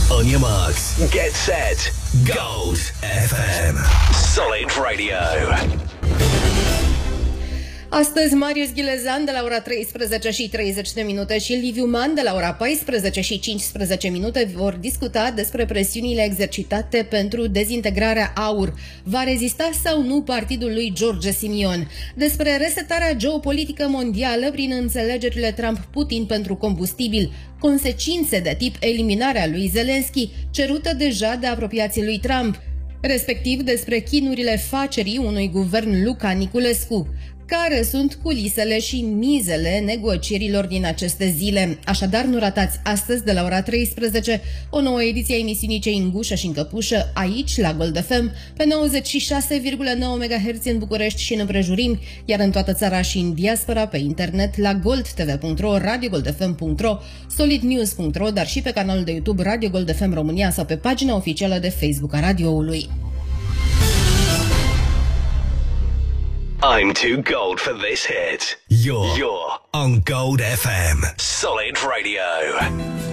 On your marks, get set, Gold FM. Solid Radio. Astăzi Marius Ghilezan de la ora 13 și 30 de minute și Liviu Man de la ora 14 și 15 minute vor discuta despre presiunile exercitate pentru dezintegrarea AUR. Va rezista sau nu partidul lui George Simion? Despre resetarea geopolitică mondială prin înțelegerile Trump-Putin pentru combustibil, consecințe de tip eliminarea lui Zelensky, cerută deja de apropiații lui Trump, respectiv despre chinurile facerii unui guvern Luca Niculescu. Care sunt culisele și mizele negocierilor din aceste zile? Așadar, nu ratați astăzi de la ora 13 o nouă ediție a emisiunii Cei în gușă și în căpușă, aici la Gold FM, pe 96,9 MHz în București și în împrejurimi, iar în toată țara și în diaspora pe internet la goldtv.ro, radiogoldfm.ro, solidnews.ro, dar și pe canalul de YouTube Radio Gold FM România sau pe pagina oficială de Facebook a radioului. I'm too gold for this hit. You're on Gold FM. Solid Radio.